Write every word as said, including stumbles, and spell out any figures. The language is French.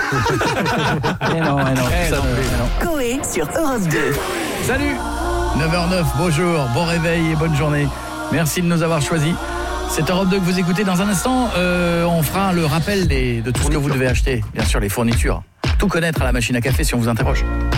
Mais non, mais non, Eh ça non, ne- mais non. Coé sur Europe deux. Salut neuf heures neuf, bonjour, bon réveil et bonne journée. Merci de nous avoir choisis. C'est Europe deux que vous écoutez. Dans un instant, euh, on fera le rappel des, de tout ce que vous devez acheter. Bien sûr, les fournitures. Tout connaître à la machine à café si on vous interroge.